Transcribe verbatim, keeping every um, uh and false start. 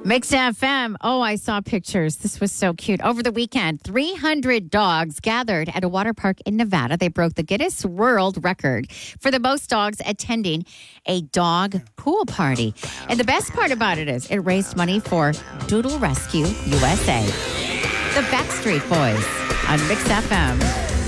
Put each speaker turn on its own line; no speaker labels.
Mix F M. Oh, I saw pictures. This was so cute. Over the weekend, three hundred dogs gathered at a water park in Nevada. They broke the Guinness World Record for the most dogs attending a dog pool party. And the best part about it is it raised money for Doodle Rescue U S A. The Backstreet Boys on Mix F M.